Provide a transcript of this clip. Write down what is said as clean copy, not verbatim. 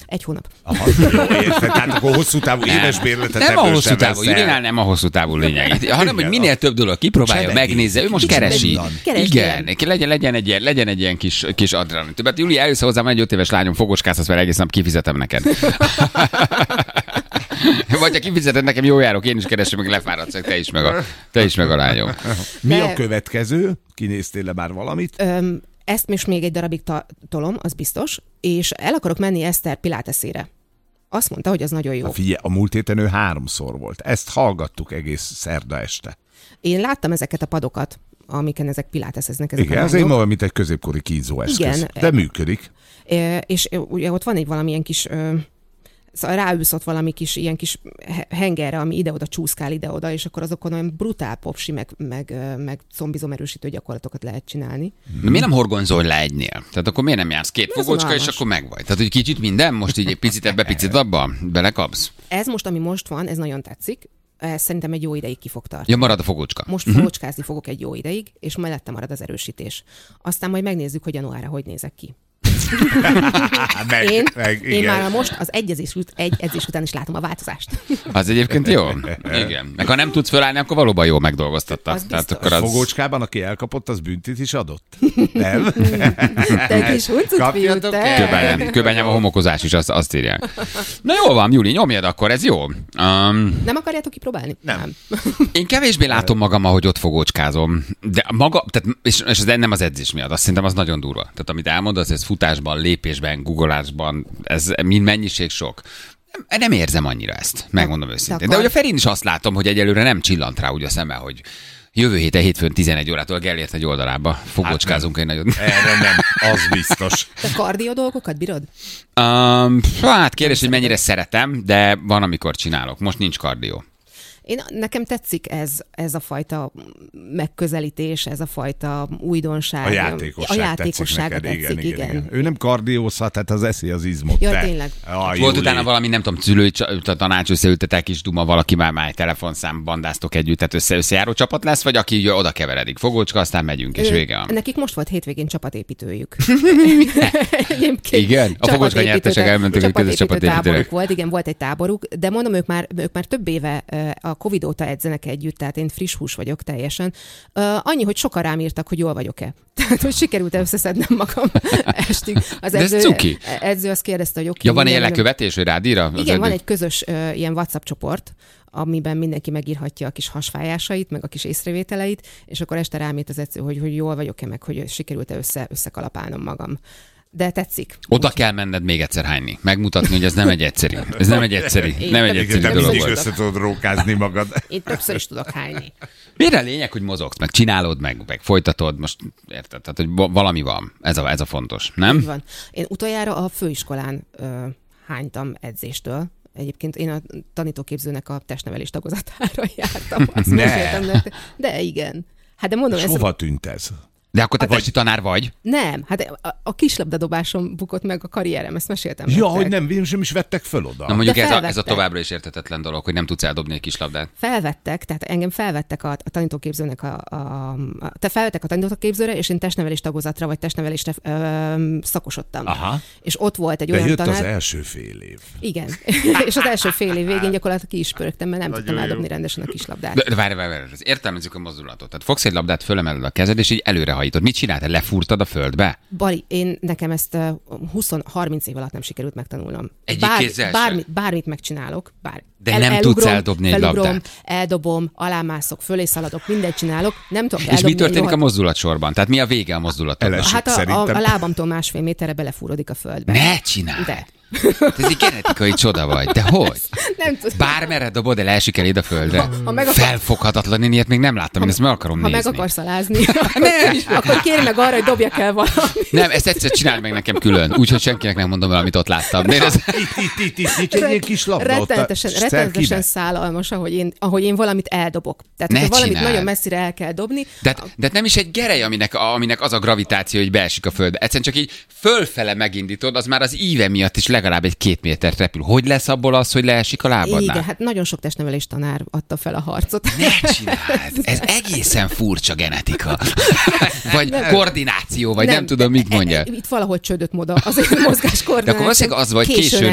1 hónap. Aha, jó, érted, tehát akkor hosszú távú éves bérletet Nem a ebből hosszú sem távú, veszel. Irénál nem a hosszú távú lényeg, hanem hogy minél több dolog kipróbálja, Csemegény. megnézze, ő most Kicsit keresi. minden. Igen, legyen egy ilyen kis adrenalin. Többet Júli, elősz hozzám, egy 5 éves lányom, fogocskázhatsz vele egész nap, kifizetem neked. Vagy ha kifizeted nekem, jó járok, én is keresem, meg lefáradsz, te is meg a lányom. Mi De- a következő? Kinéztél le már valamit? Ezt most még egy darabig tolom, az biztos, és el akarok menni Eszter Piláteszére. Azt mondta, hogy az nagyon jó. Figyelj, a múlt héten ő 3-szor volt. Ezt hallgattuk egész szerda este. Én láttam ezeket a padokat, amiken ezek piláteszeznek. Ezek Igen, a ez lányok. olyan, mint egy középkori kínzóeszköz. Igen. De működik. És ugye ott van egy valamilyen kis, szóval ráülsz ott valami kis, ilyen kis hengerre, ami ide-oda csúszkál ide-oda, és akkor azokon olyan brutál popsi, meg zombizomerősítő gyakorlatokat lehet csinálni. De miért nem horgonzol le egynél? Tehát akkor miért nem jársz 2 Ez fogocska, és unalmas. akkor megvagy? Tehát, hogy kicsit minden, most így egy picit ebbe, picit abba, belekapsz? Ez most, ami most van, ez nagyon tetszik. Ez szerintem egy jó ideig ki fog tartani. Ja, marad a fogocska. Most fogocskázni fogok egy jó ideig, és mellette marad az erősítés. Aztán majd megnézzük, hogy januárra hogy nézek ki. Én már most az egy edzés után is látom a változást. Az egyébként jó. Igen. Meg ha nem tudsz fölállni, akkor valóban jól megdolgoztatta. Az Tehát biztos. akkor az... Fogócskában, aki elkapott, az büntit is adott? Nem? Te kis huncut fiú, Kapjatok te. el. Kőbenyám a homokozás is, azt írják. Na jól van, Júli, nyomjad akkor, ez jó. Nem akarjátok kipróbálni? Nem. Én kevésbé látom magam, ahogy ott fogócskázom, de maga, tehát, és ez nem az edzés miatt, azt szerintem az nagyon durva. Tehát amit elmondasz, ez futásban, lépésben, googolásban, ez mind mennyiség sok. Nem érzem annyira ezt, megmondom őszintén. De hogy a Ferin is azt látom, hogy egyelőre nem csillant rá úgy a szeme, hogy jövő hétfőn 11 órától Gellért egy oldalába fogócskázunk egy nagyon... Erre nem, az biztos. Te kardió dolgokat bírod? Hát kérdés, hogy mennyire szeretem, de van, amikor csinálok. Most nincs kardió. Nekem tetszik ez a fajta megközelítés, ez a fajta újdonság. A játékosság tetszik neked, igen. Ő nem kardiózhat, tehát az eszi az izmot. Ja, te. tényleg. Volt utána valami, nem tudom, szülői tanács, összeültetek is duma, valaki már egy telefonszám, bandáztok együtt, tehát összejáró csapat lesz, vagy aki oda keveredik, fogócska, aztán megyünk, és vége van. Nekik most volt hétvégén csapatépítőjük. Igen? A fogócska nyertesek elmentek egy közös csapatépítőre. Táboruk volt, igen, volt egy táboruk, de mondom, ők már több éve a Covid óta edzenek együtt, tehát én friss hús vagyok teljesen. Annyi, hogy sokan rám írtak, hogy jól vagyok-e. Tehát, hogy sikerült összeszednem magam estig. Az edző azt kérdezte, hogy oké. Ja, van ilyen lekövetés, hogy rád ír? Igen, van egy közös ilyen WhatsApp csoport, amiben mindenki megírhatja a kis hasfájásait, meg a kis észrevételeit, és akkor este rám írt az edző, hogy jól vagyok-e, meg hogy sikerült-e összekalapálnom magam. De tetszik. Oda kell menned még egyszer hányni. Megmutatni, hogy ez nem egy egyszerű. Ez nem egy egyszerű dolog mindig volt. össze tudod rókázni magad. Én többször is tudok hányni. Miért a lényeg, hogy mozogsz, meg csinálod, meg folytatod, most érted? Tehát, hogy valami van. Ez a fontos, nem? Így van. Én utoljára a főiskolán hánytam edzéstől. Egyébként én a tanítóképzőnek a testnevelés tagozatára jártam. Azt meséltem nektek. De igen. Hát de mondom, És hova tűnt ez? De akkor te testi tanár vagy? Nem, hát a kislabdadobásom bukott meg a karrierem, ezt meséltem. Ja, nektek. hogy nem is vettek föl oda. Na mondjuk ez a felvettek. továbbra is érthetetlen dolog, hogy nem tudsz eldobni egy kislabdát. Felvettek, tehát engem felvettek a tanítóképzőnek te felvettek a tanítóképzőre, és én testnevelés tagozatra, vagy testnevelésre szakosodtam. Aha. És ott volt egy De olyan jött tanár. az első fél év. Igen. És az első fél év végén gyakorlatilag ki is pörögtem, mert nem tudtam eldobni rendesen a kislabdát. De várj, értelmezzük a mozdulatot. Tehát fogsz egy labdát, fölemeled a kezed, és így előrehajtod. Mit csináltál? Lefúrtad a földbe? Bali, nekem ezt 20-30 év alatt nem sikerült megtanulnom. Egyik kézzel sem? Bármit megcsinálok. De nem tudsz eldobni egy labdát? Eldobom, alámászok, fölé szaladok, mindent csinálok, nem tudok És eldobni. mi történik a mozdulatsorban? Tehát mi a vége a mozdulatodnak? Elesik Hát a szerintem. lábamtól 1,5 méterre belefúrodik a földbe. Ne csináld! De. Ez egy genetikai csoda vagy. De hogy? Nem tudom. Bármerre dobod, el esik eléd a földre. Ha meg akar- Felfoghatatlan, én ilyet még nem láttam, én ezt meg akarom Ha nézni. meg akarsz alázni, akkor kérj meg arra, hogy dobjak el valamit. Nem, ezt egyszer csináld meg nekem külön, úgyhogy senkinek nem mondom el, amit ott láttam. Miért ez? Itt egy ilyen kis labda ott a Rettenetesen szerkibe. szállalmas, ahogy én valamit eldobok. Tehát, Ne hogyha valamit csináld. nagyon messzire el kell dobni, De nem is egy gerej, aminek az a gravitáció, hogy beesik a földbe. Egyszerűen csak így fölfele megindítod, az már az íve miatt is legalább egy 2 métert repül. Hogy lesz abból az, hogy leesik a lábadnál? igen, hát nagyon sok testnevelés tanár adta fel a harcot. Ne csináld! Ez egészen furcsa genetika. Vagy koordináció, vagy nem tudom, mit mondja. Itt valahol csődött moda, azért mozgás koordináció. De akkor valószínűleg az vagy Későn későn